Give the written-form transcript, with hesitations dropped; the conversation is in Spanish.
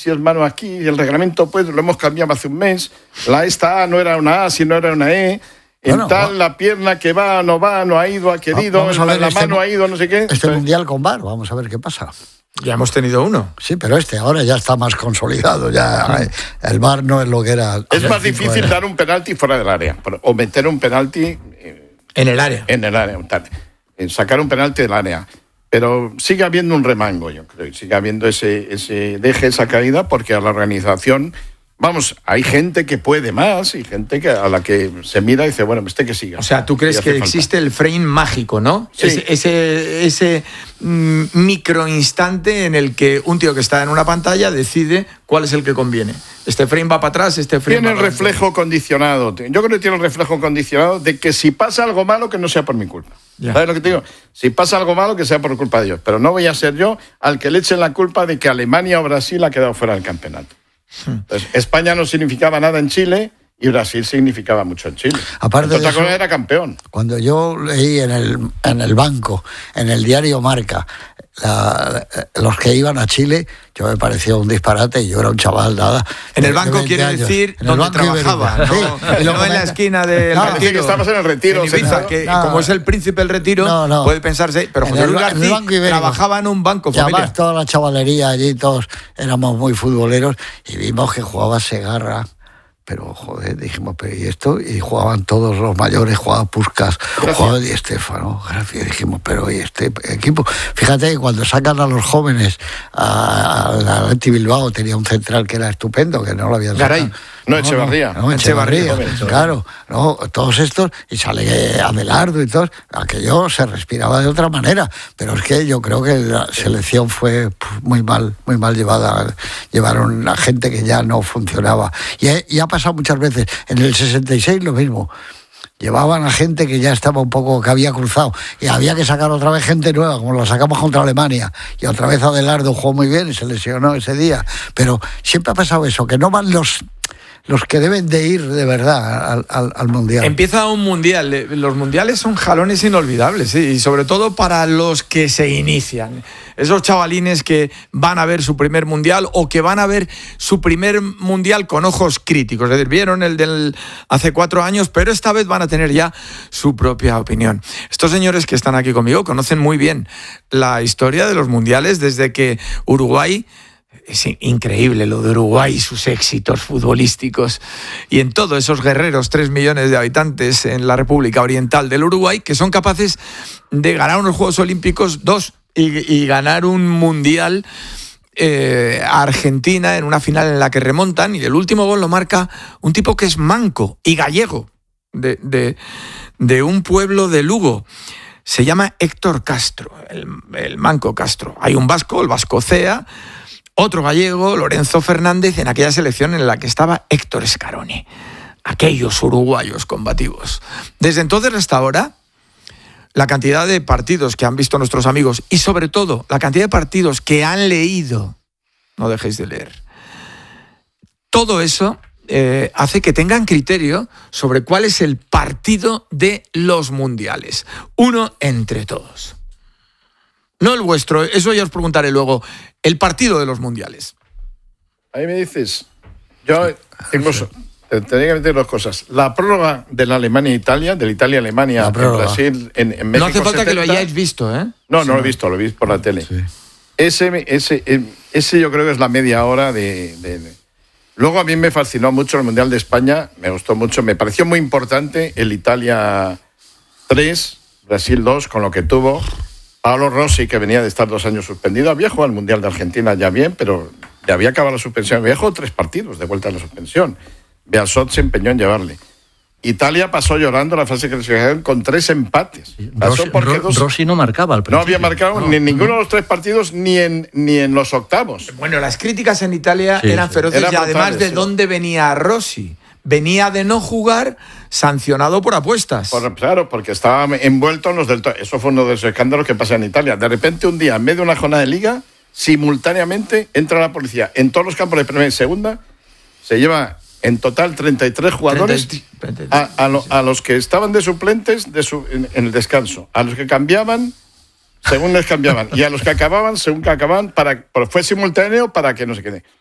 si es mano aquí, y el reglamento pues lo hemos cambiado hace un mes, esta A no era una A, sino era una E, la pierna que va, no ha ido, ha querido, la mano ha ido, no sé qué. Este mundial con VAR, vamos a ver qué pasa. Ya hemos tenido uno. Sí, pero ahora ya está más consolidado. Ya el VAR no es lo que era. Es más difícil dar un penalti fuera del área o meter un penalti en el área. Sacar un penalti del área. Pero sigue habiendo un remango, yo creo. Y sigue habiendo ese deje, esa caída, porque a la organización, hay gente que puede más y gente a la que se mira y dice, bueno, que siga. O sea, ¿tú crees que existe el frame mágico, no? Sí. Ese microinstante en el que un tío que está en una pantalla decide cuál es el que conviene. Este frame va para atrás, este frame tiene va para reflejo condicionado. Yo creo que tiene el reflejo condicionado de que si pasa algo malo, que no sea por mi culpa. Ya. ¿Sabes lo que te digo? Si pasa algo malo, que sea por culpa de Dios. Pero no voy a ser yo al que le echen la culpa de que Alemania o Brasil ha quedado fuera del campeonato. Entonces, España no significaba nada en Chile y Brasil significaba mucho en Chile. Aparte de eso, era campeón. Cuando yo leí en el banco, en el diario Marca, los que iban a Chile, yo me parecía un disparate y yo era un chaval, nada. En el banco quiere decir donde trabajaba, no en la esquina del retiro. Que estamos en el retiro. En Ibiza, como es el príncipe del retiro, puede pensarse, pero José Luis García trabajaba en un banco familiar. Además, toda la chavalería allí, todos éramos muy futboleros y vimos que jugaba Segarra. Pero, joder, dijimos, pero ¿y esto? Y jugaban todos los mayores, jugaba Puskás, jugaba Di Stéfano, gracias. Dijimos, pero ¿y este equipo? Fíjate que cuando sacan a los jóvenes al Athletic Bilbao, tenía un central que era estupendo, que no lo habían sacado. Garay. Echevarría. Echevarría, claro. Todos estos, y sale Abelardo y todo, aquello se respiraba de otra manera. Pero es que yo creo que la selección fue muy mal llevada. Llevaron a gente que ya no funcionaba. Y ha pasado muchas veces. En el 66 lo mismo. Llevaban a gente que ya estaba un poco, que había cruzado, y había que sacar otra vez gente nueva, como lo sacamos contra Alemania, y otra vez Abelardo jugó muy bien y se lesionó ese día. Pero siempre ha pasado eso, que no van los que deben de ir de verdad al Mundial. Empieza un Mundial. Los Mundiales son jalones inolvidables, ¿sí? Y sobre todo para los que se inician. Esos chavalines que van a ver su primer Mundial o que van a ver su primer Mundial con ojos críticos. Es decir, vieron el del hace 4 años, pero esta vez van a tener ya su propia opinión. Estos señores que están aquí conmigo conocen muy bien la historia de los Mundiales desde que Uruguay... Es increíble lo de Uruguay, sus éxitos futbolísticos. Y en todos esos guerreros, 3 millones de habitantes en la República Oriental del Uruguay, que son capaces de ganar unos Juegos Olímpicos 2 y ganar un Mundial a Argentina en una final en la que remontan. Y el último gol lo marca un tipo que es manco y gallego, de un pueblo de Lugo. Se llama Héctor Castro, el manco Castro. Hay un vasco, el Vascocea, otro gallego, Lorenzo Fernández, en aquella selección en la que estaba Héctor Escarone. Aquellos uruguayos combativos. Desde entonces hasta ahora, la cantidad de partidos que han visto nuestros amigos y sobre todo la cantidad de partidos que han leído, no dejéis de leer, todo eso hace que tengan criterio sobre cuál es el partido de los mundiales. Uno entre todos. No el vuestro, eso ya os preguntaré luego. El partido de los mundiales. Ahí me dices, yo tenía que meter 2 cosas. La prórroga de la Alemania-Italia, del Italia-Alemania en Brasil, en México. No hace falta 70. Que lo hayáis visto, ¿eh? No lo he visto, lo vi por la tele. Sí. Ese yo creo que es la media hora de... Luego a mí me fascinó mucho el Mundial de España, me gustó mucho, me pareció muy importante el Italia 3, Brasil 2, con lo que tuvo... Paolo Rossi, que venía de estar 2 años suspendido, había jugado el Mundial de Argentina ya bien, pero ya había acabado la suspensión. Había jugado 3 partidos de vuelta a la suspensión. Bearzot se empeñó en llevarle. Italia pasó llorando la fase de clasificación con 3 empates. Rossi no marcaba al principio. No había marcado ni en ninguno de los 3 partidos ni en los octavos. Bueno, las críticas en Italia eran feroces y además de dónde venía Rossi. Venía de no jugar sancionado por apuestas. Claro, porque estaba envuelto en los del... Eso fue uno de los escándalos que pasa en Italia. De repente, un día, en medio de una jornada de liga, simultáneamente entra la policía en todos los campos de primera y segunda, se lleva en total 33 jugadores 33. A los que estaban de suplentes en el descanso, a los que cambiaban según les cambiaban y a los que acababan según que acababan, fue simultáneo para que no se quede.